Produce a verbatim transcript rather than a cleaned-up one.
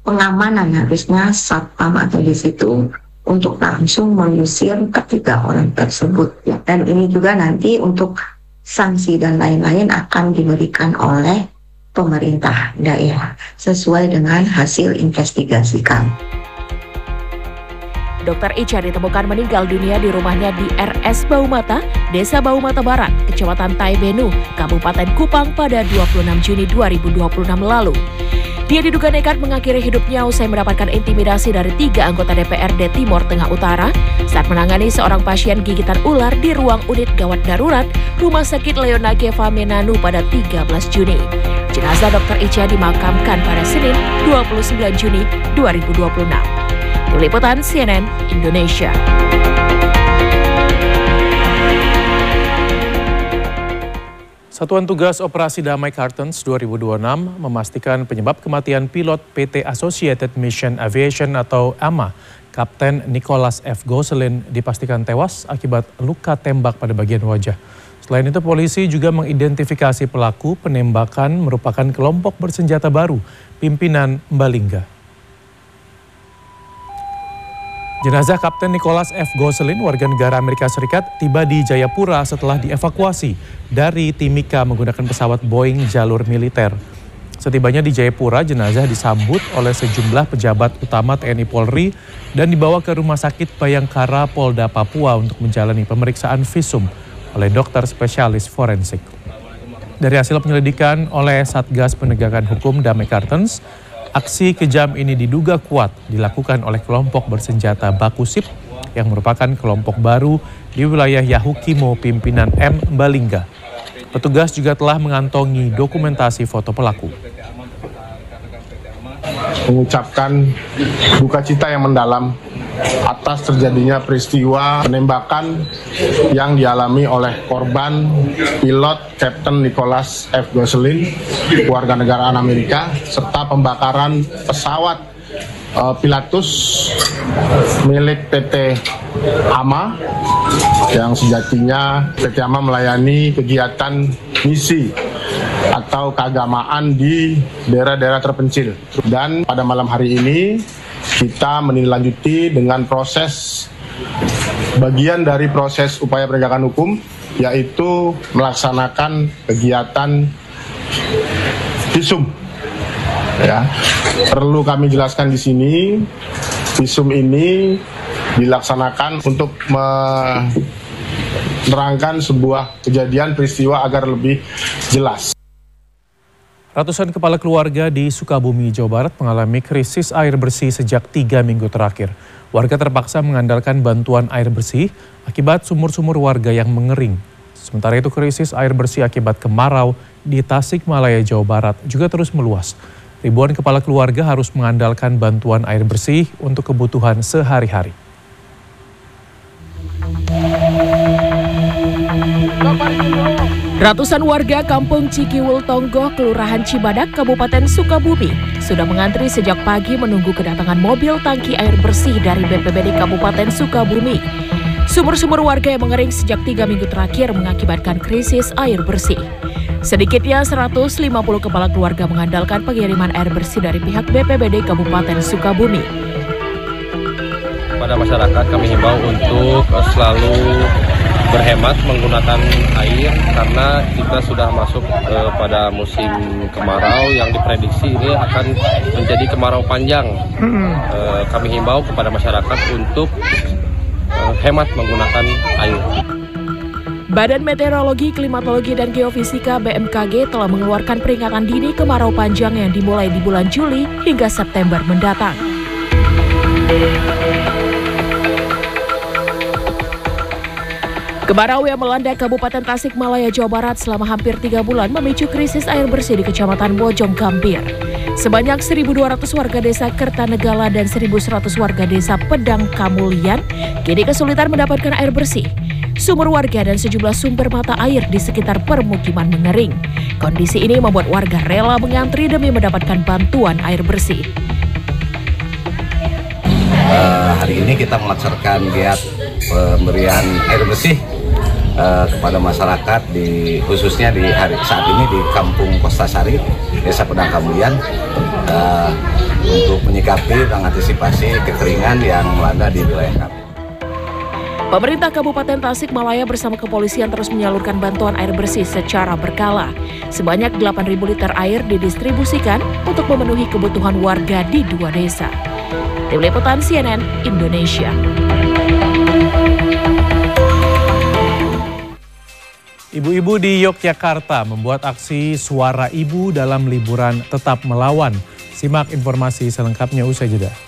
pengamanan harusnya satpam atau di situ untuk langsung mengusir ketiga orang tersebut ya. Dan ini juga nanti untuk sanksi dan lain-lain akan diberikan oleh pemerintah daerah sesuai dengan hasil investigasi kami. Dokter Ica ditemukan meninggal dunia di rumahnya di R S Baumata, Desa Baumata Barat, Kecamatan Taibenu, Kabupaten Kupang pada dua puluh enam Juni dua ribu dua puluh enam lalu. Dia diduga nekat mengakhiri hidupnya usai mendapatkan intimidasi dari tiga anggota D P R D Timur Tengah Utara saat menangani seorang pasien gigitan ular di ruang unit gawat darurat Rumah Sakit Leonage Vamenanu pada tiga belas Juni. Jenazah Dokter Ica dimakamkan pada Senin dua puluh sembilan Juni dua ribu dua puluh enam. Tim Liputan C N N Indonesia. Satuan Tugas Operasi Damai Kartens dua ribu dua puluh enam memastikan penyebab kematian pilot P T Associated Mission Aviation atau A M A, Kapten Nicholas F. Gosselin dipastikan tewas akibat luka tembak pada bagian wajah. Selain itu, polisi juga mengidentifikasi pelaku penembakan merupakan kelompok bersenjata baru, pimpinan Mbalingga. Jenazah Kapten Nicholas F. Gosselin, warga negara Amerika Serikat, tiba di Jayapura setelah dievakuasi dari Timika menggunakan pesawat Boeing jalur militer. Setibanya di Jayapura, jenazah disambut oleh sejumlah pejabat utama T N I Polri dan dibawa ke Rumah Sakit Bayangkara Polda Papua untuk menjalani pemeriksaan visum oleh dokter spesialis forensik. Dari hasil penyelidikan oleh Satgas Penegakan Hukum Damai Kartens, aksi kejam ini diduga kuat dilakukan oleh kelompok bersenjata Bakusip yang merupakan kelompok baru di wilayah Yahukimo pimpinan M. Mbalingga. Petugas juga telah mengantongi dokumentasi foto pelaku. Mengucapkan duka cita yang mendalam atas terjadinya peristiwa penembakan yang dialami oleh korban pilot Kapten Nicholas F. Gosselin, warga negaraan Amerika, serta pembakaran pesawat uh, Pilatus milik P T A M A yang sejatinya P T A M A melayani kegiatan misi atau keagamaan di daerah-daerah terpencil. Dan pada malam hari ini kita menindaklanjuti dengan proses bagian dari proses upaya penegakan hukum, yaitu melaksanakan kegiatan visum. Ya, perlu kami jelaskan di sini, visum ini dilaksanakan untuk menerangkan sebuah kejadian peristiwa agar lebih jelas. Ratusan kepala keluarga di Sukabumi, Jawa Barat mengalami krisis air bersih sejak tiga minggu terakhir. Warga terpaksa mengandalkan bantuan air bersih akibat sumur-sumur warga yang mengering. Sementara itu, krisis air bersih akibat kemarau di Tasikmalaya, Jawa Barat juga terus meluas. Ribuan kepala keluarga harus mengandalkan bantuan air bersih untuk kebutuhan sehari-hari. Ratusan warga Kampung Cikiwul Tonggoh, Kelurahan Cibadak, Kabupaten Sukabumi sudah mengantri sejak pagi menunggu kedatangan mobil tangki air bersih dari B P B D Kabupaten Sukabumi. Sumur-sumur warga yang mengering sejak tiga minggu terakhir mengakibatkan krisis air bersih. Sedikitnya seratus lima puluh kepala keluarga mengandalkan pengiriman air bersih dari pihak B P B D Kabupaten Sukabumi. Pada masyarakat kami himbau untuk selalu berhemat menggunakan air karena kita sudah masuk uh, pada musim kemarau yang diprediksi ini akan menjadi kemarau panjang. Uh, kami himbau kepada masyarakat untuk uh, hemat menggunakan air. Badan Meteorologi, Klimatologi, dan Geofisika B M K G telah mengeluarkan peringatan dini kemarau panjang yang dimulai di bulan Juli hingga September mendatang. Kemarau yang melanda Kabupaten Tasikmalaya, Jawa Barat selama hampir tiga bulan memicu krisis air bersih di Kecamatan Bojong Gambir. Sebanyak seribu dua ratus warga desa Kertanegala dan seribu seratus warga desa Pedang Kamulian kini kesulitan mendapatkan air bersih. Sumur warga dan sejumlah sumber mata air di sekitar permukiman mengering. Kondisi ini membuat warga rela mengantri demi mendapatkan bantuan air bersih. Uh, hari ini kita melaksanakan giat pemberian air bersih uh, kepada masyarakat di khususnya di hari saat ini di Kampung Kostasari, Desa Pedang Kamulian, uh, untuk menyikapi menyikapi, mengantisipasi kekeringan yang melanda di wilayah kami. Pemerintah Kabupaten Tasikmalaya bersama kepolisian terus menyalurkan bantuan air bersih secara berkala. Sebanyak delapan ribu liter air didistribusikan untuk memenuhi kebutuhan warga di dua desa. Tim Liputan C N N Indonesia. Ibu-ibu di Yogyakarta membuat aksi Suara Ibu dalam liburan Tetap Melawan. Simak informasi selengkapnya usai jeda.